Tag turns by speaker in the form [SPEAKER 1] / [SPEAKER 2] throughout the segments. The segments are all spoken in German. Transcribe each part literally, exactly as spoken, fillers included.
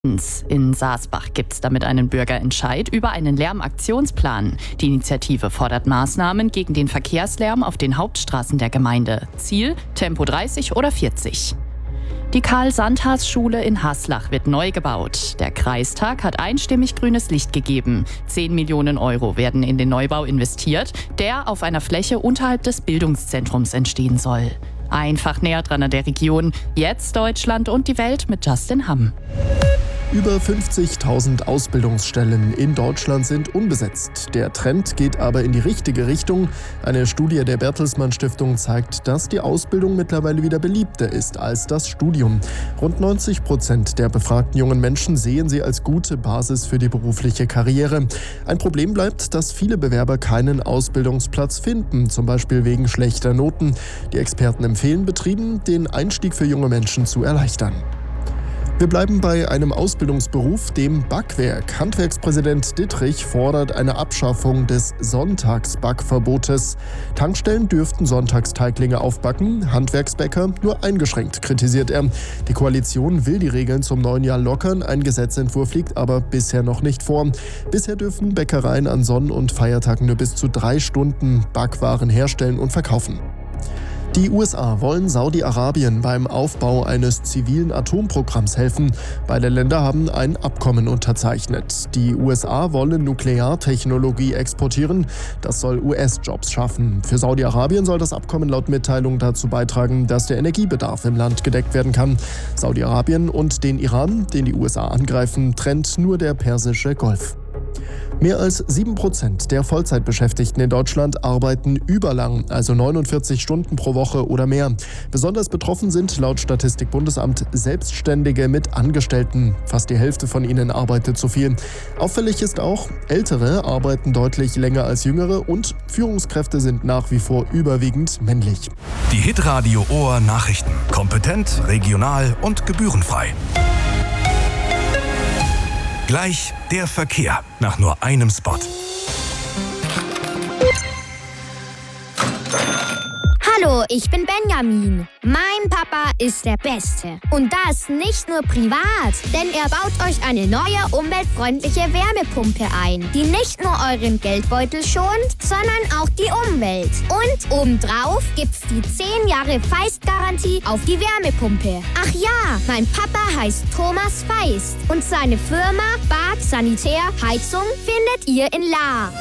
[SPEAKER 1] In Saasbach gibt es damit einen Bürgerentscheid über einen Lärmaktionsplan. Die Initiative fordert Maßnahmen gegen den Verkehrslärm auf den Hauptstraßen der Gemeinde. Ziel: Tempo dreißig oder vierzig. Die Karl-Sandhas-Schule in Haslach wird neu gebaut. Der Kreistag hat einstimmig grünes Licht gegeben. Zehn Millionen Euro werden in den Neubau investiert, der auf einer Fläche unterhalb des Bildungszentrums entstehen soll. Einfach näher dran an der Region. Jetzt Deutschland und die Welt mit Justin Hamm.
[SPEAKER 2] Über fünfzigtausend Ausbildungsstellen in Deutschland sind unbesetzt. Der Trend geht aber in die richtige Richtung. Eine Studie der Bertelsmann Stiftung zeigt, dass die Ausbildung mittlerweile wieder beliebter ist als das Studium. Rund neunzig Prozent der befragten jungen Menschen sehen sie als gute Basis für die berufliche Karriere. Ein Problem bleibt, dass viele Bewerber keinen Ausbildungsplatz finden, zum Beispiel wegen schlechter Noten. Die Experten empfehlen Betrieben, den Einstieg für junge Menschen zu erleichtern. Wir bleiben bei einem Ausbildungsberuf, dem Backwerk. Handwerkspräsident Dittrich fordert eine Abschaffung des Sonntagsbackverbotes. Tankstellen dürften Sonntagsteiglinge aufbacken, Handwerksbäcker nur eingeschränkt, kritisiert er. Die Koalition will die Regeln zum neuen Jahr lockern. Ein Gesetzentwurf liegt aber bisher noch nicht vor. Bisher dürfen Bäckereien an Sonn- und Feiertagen nur bis zu drei Stunden Backwaren herstellen und verkaufen. Die U S A wollen Saudi-Arabien beim Aufbau eines zivilen Atomprogramms helfen. Beide Länder haben ein Abkommen unterzeichnet. Die U S A wollen Nukleartechnologie exportieren. Das soll U S-Jobs schaffen. Für Saudi-Arabien soll das Abkommen laut Mitteilung dazu beitragen, dass der Energiebedarf im Land gedeckt werden kann. Saudi-Arabien und den Iran, den die U S A angreifen, trennt nur der Persische Golf. Mehr als sieben Prozent der Vollzeitbeschäftigten in Deutschland arbeiten überlang, also neunundvierzig Stunden pro Woche oder mehr. Besonders betroffen sind laut Statistik-Bundesamt Selbstständige mit Angestellten. Fast die Hälfte von ihnen arbeitet zu viel. Auffällig ist auch, Ältere arbeiten deutlich länger als Jüngere und Führungskräfte sind nach wie vor überwiegend männlich.
[SPEAKER 3] Die Hitradio Ohr Nachrichten. Kompetent, regional und gebührenfrei. Gleich der Verkehr nach nur einem Spot.
[SPEAKER 4] Hallo, ich bin Benjamin. Mein Papa ist der Beste. Und das nicht nur privat, denn er baut euch eine neue umweltfreundliche Wärmepumpe ein, die nicht nur euren Geldbeutel schont, sondern auch die Umwelt. Und obendrauf gibt's die zehn Jahre Feist-Garantie auf die Wärmepumpe. Ach ja, mein Papa heißt Thomas Feist und seine Firma Bad Sanitär Heizung findet ihr in Lahr.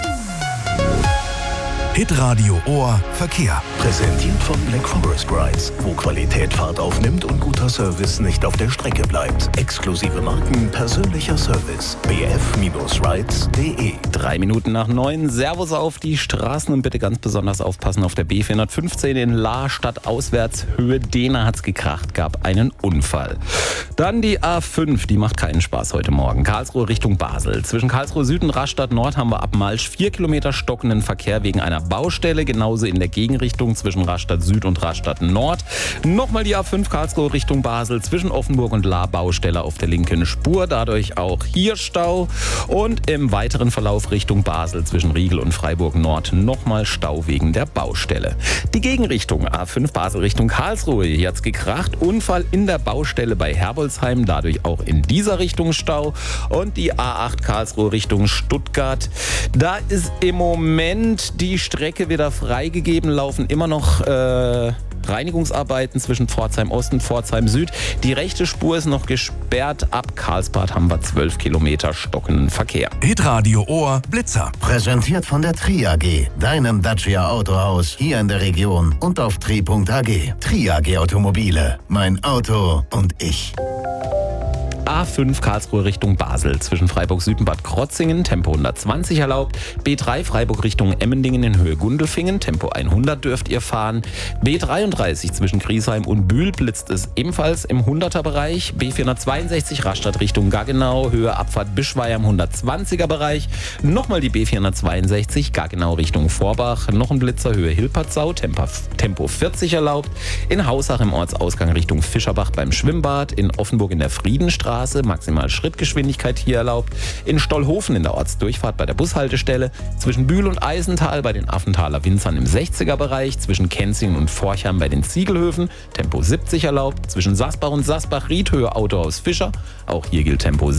[SPEAKER 3] Hitradio Ohr Verkehr.
[SPEAKER 5] Präsentiert von Black Forest Brides, wo Qualität Fahrt aufnimmt und guter Service nicht auf der Strecke bleibt. Exklusive Marken, persönlicher Service. b f rides punkt d e.
[SPEAKER 6] Drei Minuten nach neun. Servus auf die Straßen und bitte ganz besonders aufpassen auf der B vierhundertfünfzehn in Lahr stadtauswärts Höhe Dehna hat's gekracht, gab einen Unfall. Dann die A fünf, die macht keinen Spaß heute Morgen. Karlsruhe Richtung Basel. Zwischen Karlsruhe Süd und Rastatt Nord haben wir ab Malsch vier Kilometer stockenden Verkehr wegen einer Baustelle, genauso in der Gegenrichtung zwischen Rastatt Süd und Rastatt Nord. Nochmal die A fünf Karlsruhe Richtung Basel, zwischen Offenburg und Lahr Baustelle auf der linken Spur, dadurch auch hier Stau. Und im weiteren Verlauf Richtung Basel zwischen Riegel und Freiburg Nord nochmal Stau wegen der Baustelle. Die Gegenrichtung A fünf Basel Richtung Karlsruhe, hier hat's gekracht, Unfall in der Baustelle bei Herbolzheim, dadurch auch in dieser Richtung Stau. Und die A acht Karlsruhe Richtung Stuttgart, da ist im Moment die Strecke wieder freigegeben, laufen immer noch äh, Reinigungsarbeiten zwischen Pforzheim Ost und Pforzheim Süd. Die rechte Spur ist noch gesperrt. Ab Karlsbad haben wir zwölf Kilometer stockenden Verkehr.
[SPEAKER 3] Hitradio Ohr Blitzer.
[SPEAKER 5] Präsentiert von der Tri A G, deinem Dacia Autohaus hier in der Region und auf tri punkt a g. Tri A G Automobile. Mein Auto und ich.
[SPEAKER 6] A fünf Karlsruhe Richtung Basel, zwischen Freiburg Süd und Bad Krotzingen, Tempo hundertzwanzig erlaubt. B drei Freiburg Richtung Emmendingen in Höhe Gundelfingen, Tempo hundert dürft ihr fahren. B dreiunddreißig zwischen Griesheim und Bühl blitzt es ebenfalls im hunderter Bereich. B vierhundertzweiundsechzig Rastatt Richtung Gaggenau, Höhe Abfahrt Bischweier im hundertzwanziger Bereich. Nochmal die B vierhundertzweiundsechzig Gaggenau Richtung Vorbach, noch ein Blitzer, Höhe Hilpertsau, Tempo, Tempo vierzig erlaubt. In Hausach im Ortsausgang Richtung Fischerbach beim Schwimmbad, in Offenburg in der Friedenstraße Straße, maximal Schrittgeschwindigkeit hier erlaubt. In Stollhofen in der Ortsdurchfahrt bei der Bushaltestelle. Zwischen Bühl und Eisental bei den Affenthaler Winzern im sechziger-Bereich. Zwischen Kenzing und Forchheim bei den Ziegelhöfen. Tempo siebzig erlaubt. Zwischen Sasbach und Sasbach-Riedhöhe Autohaus Fischer. Auch hier gilt Tempo